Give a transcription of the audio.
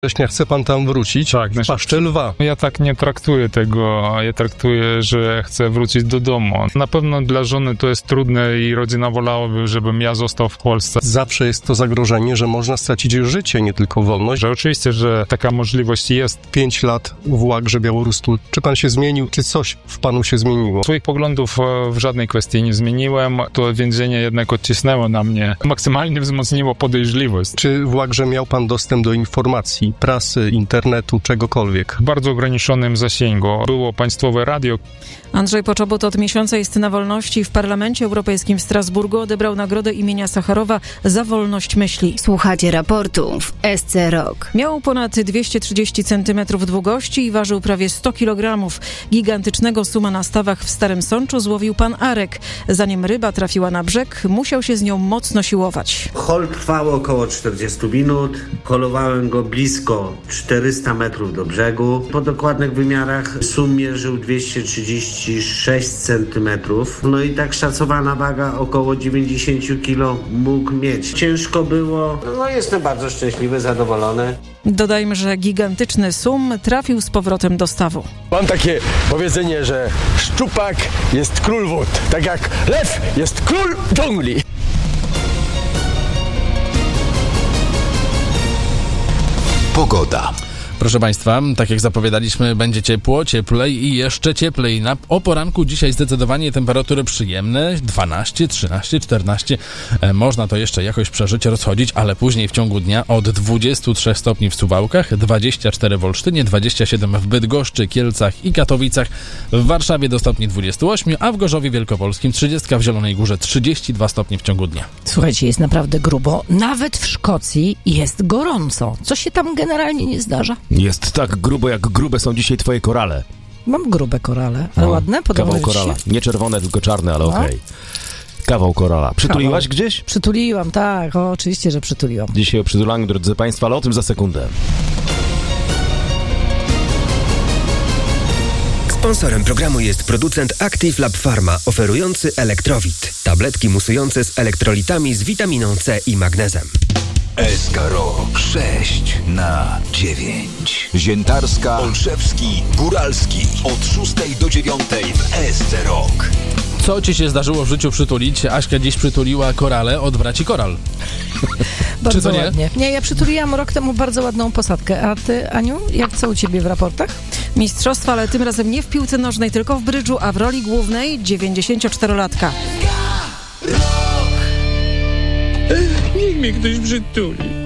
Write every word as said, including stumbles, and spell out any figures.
września chce pan tam wrócić, tak, w paszczę lwa. Ja tak nie traktuję tego, ja traktuję, że chcę wrócić do domu. Na pewno dla żony to jest trudne i rodzina wolałaby, żebym ja został w Polsce. Zawsze jest to zagrożenie, że można stracić życie, nie tylko wolność. Że oczywiście, że taka możliwość jest. Pięć lat w łagrze białoruskim. Czy pan się zmienił? Czy coś w panu się zmieniło? Swoich poglądów w żadnej kwestii nie zmieniłem. To więzienie jednak odcisnęło na mnie. Maksymalnie wzmocniło podejrzliwość. Czy w łagrze miał pan dostęp do informacji, prasy, internetu, czegokolwiek? W bardzo ograniczonym zasięgu. Było państwowe radio. Andrzej Poczobut od miesiąca jest na wolności. W Parlamencie Europejskim w Strasburgu odebrał nagrodę imienia Sacharowa za wolność myśli. Słuchacie raportu w S C Rock. Miał ponad dwieście trzydzieści centymetrów długości i ważył prawie sto kilogramów. Gigantycznego suma na stawach w Starym Sączu złowił pan Arek. Zanim ryba trafiła na brzeg, musiał się z nią mocno siłować. Hol trwał około czterdzieści minut. Holowałem go blisko czterysta metrów do brzegu. Po dokładnych wymiarach sum mierzył dwieście trzydzieści sześć centymetrów. No i tak szacowana waga około dziewięćdziesiąt kilo mógł mieć. Ciężko było. No jestem bardzo szczęśliwy, zadowolony. Dodajmy, że gigantyczny sum trafił z powrotem do stawu. Mam takie powiedzenie, że szczupak jest król wód, tak jak lew jest król dżungli. Pogoda. Proszę Państwa, tak jak zapowiadaliśmy, będzie ciepło, cieplej i jeszcze cieplej. Na, o poranku dzisiaj zdecydowanie temperatury przyjemne, dwanaście, trzynaście, czternaście. E, można to jeszcze jakoś przeżyć, rozchodzić, ale później w ciągu dnia od dwudziestu trzech stopni w Suwałkach, dwadzieścia cztery w Olsztynie, dwadzieścia siedem w Bydgoszczy, Kielcach i Katowicach, w Warszawie do stopni dwudziestu ośmiu, a w Gorzowie Wielkopolskim trzydzieści, w Zielonej Górze trzydzieści dwa stopnie w ciągu dnia. Słuchajcie, jest naprawdę grubo. Nawet w Szkocji jest gorąco. Co się tam generalnie nie zdarza? Jest tak grubo, jak grube są dzisiaj twoje korale. Mam grube korale, ale no, ładne, podobały kawał korala. się? Nie czerwone, tylko czarne, ale no. okej. Okay. Kawał korala. Przytuliłaś kawał. Gdzieś? Przytuliłam, tak. O, oczywiście, że przytuliłam. Dzisiaj o przytulaniu, drodzy Państwo, ale o tym za sekundę. Sponsorem programu jest producent Active Lab Pharma, oferujący Elektrowit. Tabletki musujące z elektrolitami z witaminą C i magnezem. S K Rock sześć na dziewięć. Ziętarska, Olszewski, Góralski. Od szóstej do dziewiątej w S C Rock. Co ci się zdarzyło w życiu przytulić? Aśka dziś przytuliła korale od braci Koral. Bardzo Czy to nie? ładnie. Nie, ja przytuliłam rok temu bardzo ładną posadkę. A ty, Aniu, jak co u ciebie w raportach? Mistrzostwa, ale tym razem nie w piłce nożnej, tylko w brydżu, a w roli głównej dziewięćdziesięcioczterolatka. Niech mnie ktoś przytuli.